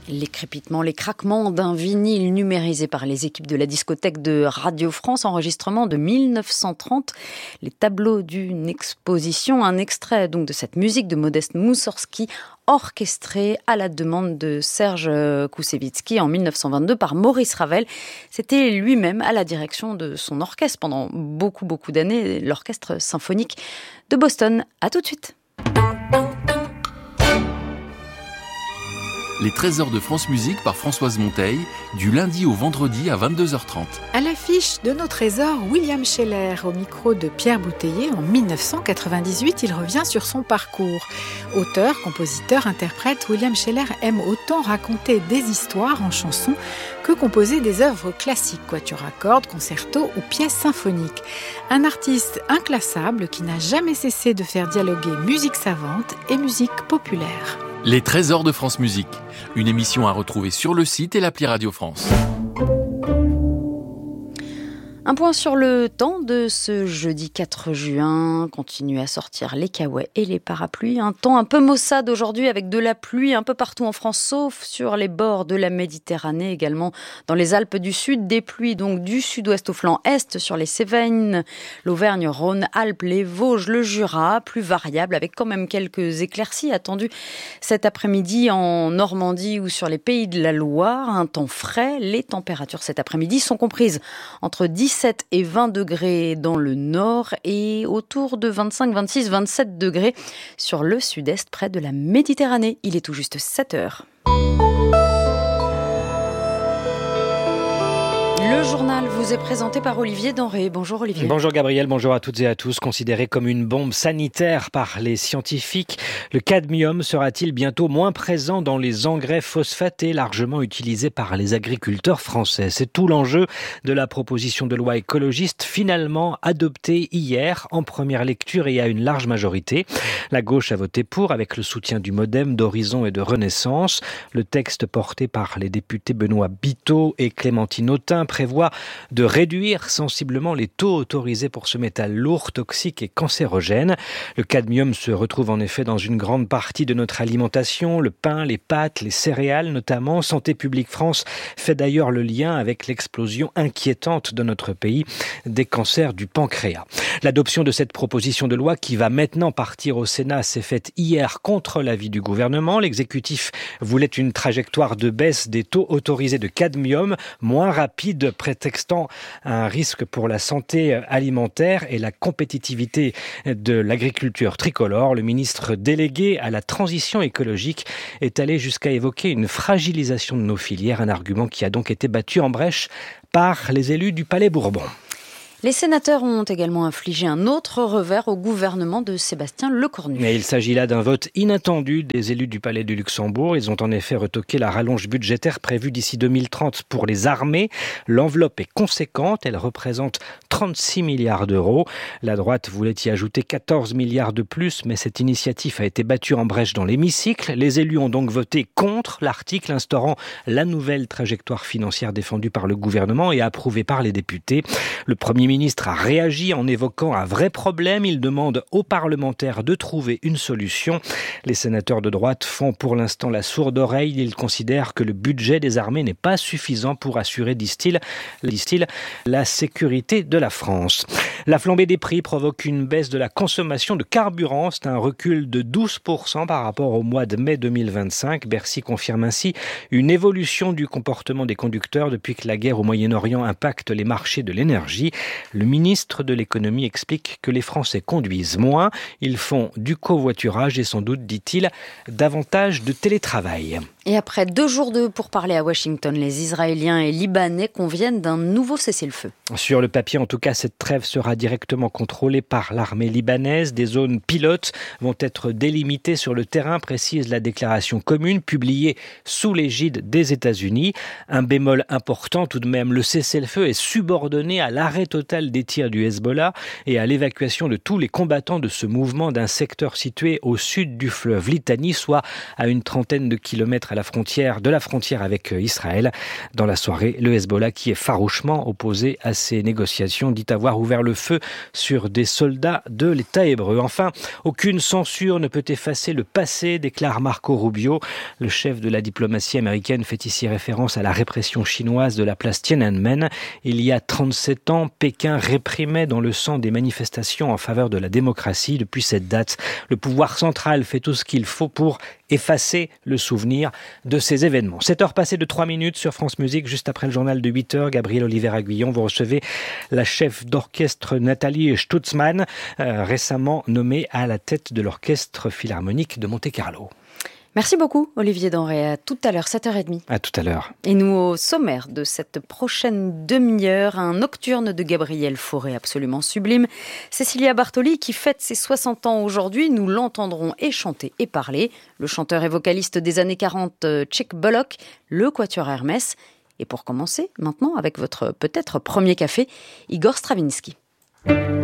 Les crépitements, les craquements d'un vinyle numérisé par les équipes de la discothèque de Radio France, enregistrement de 1930, les tableaux d'une exposition, un extrait donc de cette musique de Modeste Moussorgsky, orchestrée à la demande de Serge Koussevitzky en 1922 par Maurice Ravel. C'était lui-même à la direction de son orchestre pendant beaucoup d'années, l'orchestre symphonique de Boston. À tout de suite. Les Trésors de France Musique par Françoise Monteil, du lundi au vendredi à 22h30. À l'affiche de nos trésors, William Scheller, au micro de Pierre Bouteiller. En 1998, il revient sur son parcours. Auteur, compositeur, interprète, William Scheller aime autant raconter des histoires en chansons que composer des œuvres classiques, quatuors à cordes, concertos ou pièces symphoniques. Un artiste inclassable qui n'a jamais cessé de faire dialoguer musique savante et musique populaire. Les Trésors de France Musique, une émission à retrouver sur le site et l'appli Radio France. Un point sur le temps de ce jeudi 4 juin. Continue à sortir les caouets et les parapluies. Un temps un peu maussade aujourd'hui avec de la pluie un peu partout en France, sauf sur les bords de la Méditerranée, également dans les Alpes du Sud. Des pluies donc du sud-ouest au flanc est sur les Cévennes, l'Auvergne, Rhône, Alpes, les Vosges, le Jura, plus variable avec quand même quelques éclaircies attendues cet après-midi en Normandie ou sur les Pays de la Loire. Un temps frais. Les températures cet après-midi sont comprises entre 17 et 20 degrés dans le nord et autour de 25, 26, 27 degrés sur le sud-est près de la Méditerranée. Il est tout juste 7 heures. Le journal vous est présenté par Olivier Denré. Bonjour Olivier. Bonjour Gabriel, bonjour à toutes et à tous. Considéré comme une bombe sanitaire par les scientifiques, le cadmium sera-t-il bientôt moins présent dans les engrais phosphatés largement utilisés par les agriculteurs français? C'est tout l'enjeu de la proposition de loi écologiste finalement adoptée hier en première lecture et à une large majorité. La gauche a voté pour avec le soutien du MoDem, d'Horizon et de Renaissance. Le texte porté par les députés Benoît Biteau et Clémentine Autain prévoit de réduire sensiblement les taux autorisés pour ce métal lourd, toxique et cancérogène. Le cadmium se retrouve en effet dans une grande partie de notre alimentation, le pain, les pâtes, les céréales notamment. Santé publique France fait d'ailleurs le lien avec l'explosion inquiétante de notre pays des cancers du pancréas. L'adoption de cette proposition de loi qui va maintenant partir au Sénat s'est faite hier contre l'avis du gouvernement. L'exécutif voulait une trajectoire de baisse des taux autorisés de cadmium moins rapide, prétextant un risque pour la santé alimentaire et la compétitivité de l'agriculture tricolore. Le ministre délégué à la transition écologique est allé jusqu'à évoquer une fragilisation de nos filières, un argument qui a donc été battu en brèche par les élus du Palais Bourbon. Les sénateurs ont également infligé un autre revers au gouvernement de Sébastien Lecornu. Mais il s'agit là d'un vote inattendu des élus du Palais du Luxembourg. Ils ont en effet retoqué la rallonge budgétaire prévue d'ici 2030 pour les armées. L'enveloppe est conséquente, elle représente 36 milliards d'euros. La droite voulait y ajouter 14 milliards de plus, mais cette initiative a été battue en brèche dans l'hémicycle. Les élus ont donc voté contre l'article instaurant la nouvelle trajectoire financière défendue par le gouvernement et approuvée par les députés. Le Premier ministre a réagi en évoquant un vrai problème. Il demande aux parlementaires de trouver une solution. Les sénateurs de droite font pour l'instant la sourde oreille. Ils considèrent que le budget des armées n'est pas suffisant pour assurer, disent-ils, la sécurité de la France. La flambée des prix provoque une baisse de la consommation de carburant. C'est un recul de 12% par rapport au mois de mai 2025. Bercy confirme ainsi une évolution du comportement des conducteurs depuis que la guerre au Moyen-Orient impacte les marchés de l'énergie. Le ministre de l'économie explique que les Français conduisent moins, ils font du covoiturage et sans doute, dit-il, davantage de télétravail. Et après 2 jours de pourparlers à Washington, les Israéliens et Libanais conviennent d'un nouveau cessez-le-feu. Sur le papier, en tout cas, cette trêve sera directement contrôlée par l'armée libanaise. Des zones pilotes vont être délimitées sur le terrain, précise la déclaration commune publiée sous l'égide des États-Unis. Un bémol important tout de même, le cessez-le-feu est subordonné à l'arrêt total totale des tirs du Hezbollah et à l'évacuation de tous les combattants de ce mouvement d'un secteur situé au sud du fleuve Litani, soit à une trentaine de kilomètres de la frontière avec Israël. Dans la soirée, le Hezbollah, qui est farouchement opposé à ces négociations, dit avoir ouvert le feu sur des soldats de l'État hébreu. Enfin, aucune censure ne peut effacer le passé, déclare Marco Rubio. Le chef de la diplomatie américaine fait ici référence à la répression chinoise de la place Tiananmen. Il y a 37 ans, Pékin réprimait dans le sang des manifestations en faveur de la démocratie. Depuis cette date, le pouvoir central fait tout ce qu'il faut pour effacer le souvenir de ces événements. 7h passées de 3 minutes sur France Musique, juste après le journal de 8h. Gabriel Oliver-Aguillon, vous recevez la chef d'orchestre Nathalie Stutzmann, récemment nommée à la tête de l'orchestre philharmonique de Monte-Carlo. Merci beaucoup, Olivier Denré. À tout à l'heure, 7h30. À tout à l'heure. Et nous, au sommaire de cette prochaine demi-heure, un nocturne de Gabriel Fauré absolument sublime. Cecilia Bartoli, qui fête ses 60 ans aujourd'hui, nous l'entendrons et chanter et parler. Le chanteur et vocaliste des années 40, Chick Bullock, le Quatuor Hermès. Et pour commencer, maintenant, avec votre peut-être premier café, Igor Stravinsky.